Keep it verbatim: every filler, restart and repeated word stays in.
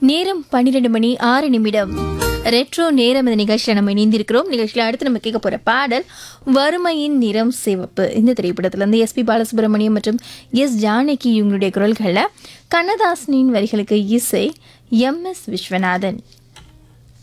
நேரம் பன்னிரண்டு மணி ஆறு நிமிடம். ரெட்ரோ நேரம் இந்த நிகழ்ச்சியில் நம்ம இணைந்திருக்கிறோம். நிகழ்ச்சியில் அடுத்து நம்ம கேட்க போகிற பாடல் வறுமையின் நிறம் சிவப்பு. இந்த திரைப்படத்திலிருந்து எஸ்பி பாலசுப்ரமணியம் மற்றும் எஸ் ஜானகி இவங்களுடைய குரல்களில் கண்ணதாசனின் வரிகளுக்கு இசை எம் எஸ் விஸ்வநாதன்.